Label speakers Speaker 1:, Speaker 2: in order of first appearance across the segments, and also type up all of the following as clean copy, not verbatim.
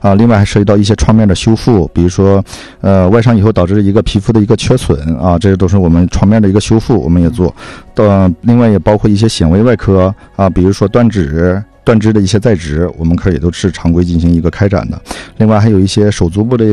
Speaker 1: 另外还涉及到一些创面的修复，比如说外伤以后导致一个皮肤的一个缺损啊，这都是我们创面的一个修复，我们也做。另外也包括一些显微外科啊，比如说断肢的一些再植，我们科也都是常规进行一个开展的。另外还有一些手足部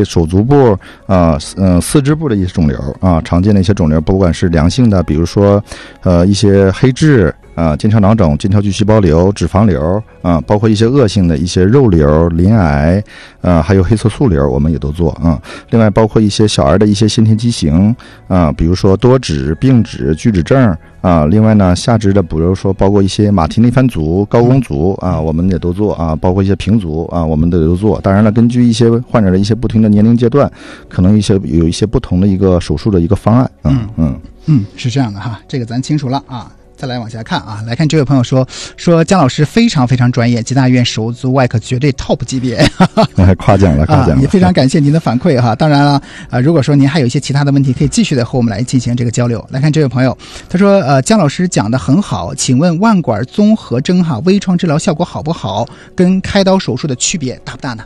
Speaker 1: 四肢部的一些肿瘤啊，常见的一些肿瘤，不管是良性的，比如说一些黑痣腱鞘囊肿、腱鞘巨细胞瘤、脂肪瘤包括一些恶性的一些肉瘤、鳞癌还有黑色素瘤，我们也都做另外包括一些小儿的一些先天畸形比如说多指、并指、巨指症另外呢，下肢的比如说包括一些马蹄内翻足、高弓足我们也都做包括一些平足我们都做。当然了，根据一些患者的一些不同的年龄阶段，可能有一些不同的一个手术的一个方案
Speaker 2: 是这样的哈，这个咱清楚了再来往下看来看这位朋友说姜老师非常非常专业，吉大医院手足外科绝对 top 级别
Speaker 1: 夸奖了
Speaker 2: 也非常感谢您的反馈当然了如果说您还有一些其他的问题，可以继续的和我们来进行这个交流。来看这位朋友，他说姜老师讲的很好，请问腕管综合征微创治疗效果好不好，跟开刀手术的区别大不大呢？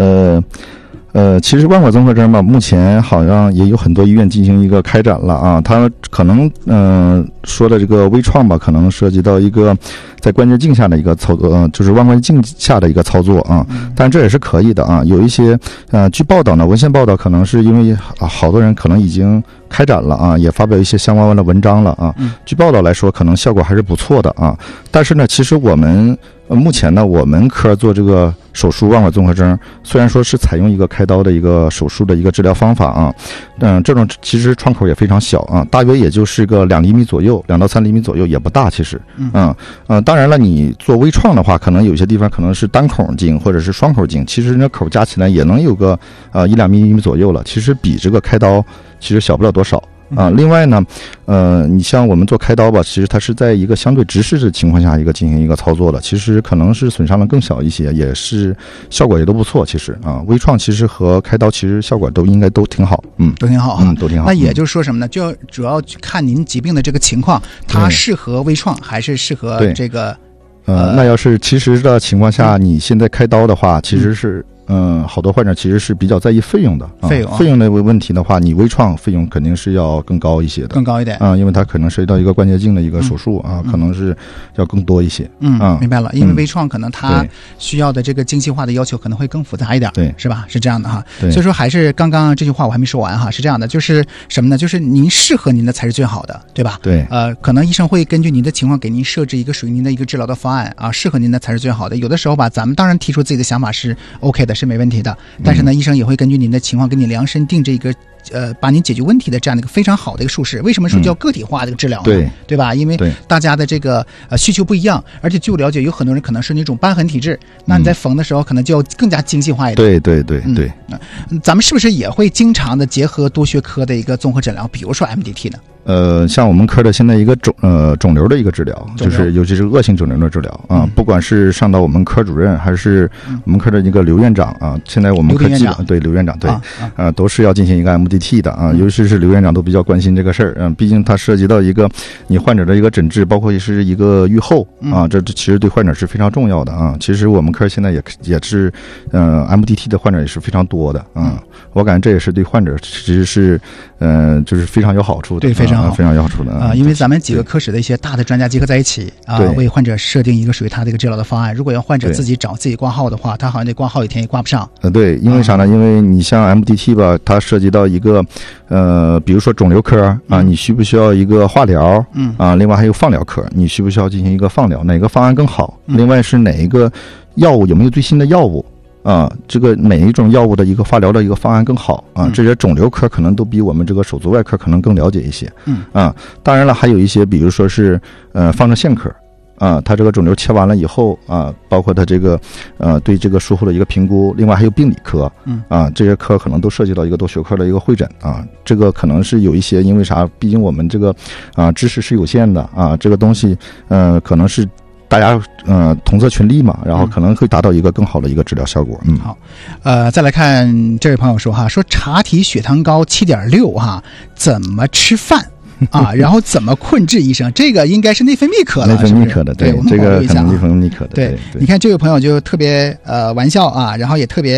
Speaker 1: 其实腕管综合征目前好像也有很多医院进行一个开展了它可能说的这个微创可能涉及到一个在关节镜下的一个操作就是腕关节镜下的一个操作但这也是可以的有一些据报道呢，文献报道可能是因为好多人可能已经开展了也发表一些相关的文章了据报道来说可能效果还是不错的但是呢，其实我们目前呢，我们科做这个手术腕管综合征，虽然说是采用一个开刀的一个手术的一个治疗方法这种其实创口也非常小大约也就是个2厘米左右，2到3厘米左右，也不大其实当然了，你做微创的话，可能有些地方可能是单口径或者是双口径，其实那口加起来也能有个1-2厘米左右了，其实比这个开刀其实小不了多少另外呢你像我们做开刀其实它是在一个相对直视的情况下进行一个操作的，其实可能是损伤的更小一些，也是效果也都不错。其实微创其实和开刀其实效果应该都挺好
Speaker 2: 都挺好
Speaker 1: 都挺好。
Speaker 2: 那也就是说什么呢，就主要看您疾病的这个情况，它适合微创还是适合这个
Speaker 1: 那要是其实的情况下你现在开刀的话，其实是好多患者其实是比较在意费用的费用的问题的话，你微创费用肯定是要更高一些的，
Speaker 2: 更高一点
Speaker 1: 因为它可能涉及到一个关节镜的一个手术可能是要更多一些
Speaker 2: 明白了，因为微创可能它需要的这个精细化的要求可能会更复杂一点，对，是吧？是这样的所以说还是刚刚这句话我还没说完是这样的，就是什么呢？就是您适合您的才是最好的，对吧？
Speaker 1: 对，
Speaker 2: 可能医生会根据您的情况给您设置一个属于您的一个治疗的方案适合您的才是最好的。有的时候咱们当然提出自己的想法是 OK 的，是没问题的，但是呢医生也会根据您的情况给你量身定制一个把您解决问题的这样的一个非常好的一个术式。为什么说叫个体化的一个治疗呢？对吧？因为大家的这个需求不一样，而且据我了解有很多人可能是那种瘢痕体质，那你在缝的时候可能就要更加精细化一点。
Speaker 1: 对
Speaker 2: 咱们是不是也会经常的结合多学科的一个综合诊疗，比如说 MDT 呢？
Speaker 1: 像我们科的现在一个肿瘤的一个治疗，就是尤其是恶性肿瘤的治疗不管是上到我们科主任还是我们科的一个刘院长现在我们科基本对刘院长都是要进行一个 MDT 的尤其是刘院长都比较关心这个事儿毕竟它涉及到一个你患者的一个诊治，包括是一个预后这其实对患者是非常重要的其实我们科现在也是MDT 的患者也是非常多的我感觉这也是对患者其实是就是非常有好处的，
Speaker 2: 对，非常
Speaker 1: 有好处的
Speaker 2: 因为咱们几个科室的一些大的专家结合在一起为患者设定一个属于他的一个治疗的方案。如果要患者自己找自己挂号的话，他好像这挂号一天也挂不上
Speaker 1: 对，因为啥呢？因为你像 MDT 它涉及到一个比如说肿瘤科你需不需要一个化疗另外还有放疗科，你需不需要进行一个放疗，哪个方案更好另外是哪一个药物有没有最新的药物这个每一种药物的一个发疗的一个方案更好这些肿瘤科可能都比我们这个手足外科可能更了解一些当然了还有一些比如说是放射线科它这个肿瘤切完了以后包括它这个对这个术后的一个评估，另外还有病理科这些科可能都涉及到一个多学科的一个会诊这个可能是有一些因为啥，毕竟我们这个知识是有限的这个东西可能是大家同策群力嘛，然后可能会达到一个更好的一个治疗效果
Speaker 2: 好再来看这位朋友说查体血糖高 7.6 怎么吃饭然后怎么困治？医生，这个应该是内分泌科了，
Speaker 1: 内分泌科的，对，这个可能内分泌科的。
Speaker 2: 对，你看这位朋友就特别玩笑然后也特别